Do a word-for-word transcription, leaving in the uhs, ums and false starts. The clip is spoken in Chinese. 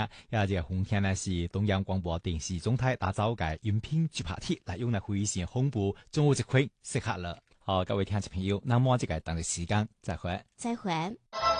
呢，也这红天呢是中央广播电视总台打造嘅音频直拍贴，来用来回线红布，中午这块适合了。好，各位听众朋友，那么这个等的时间再会， 再会。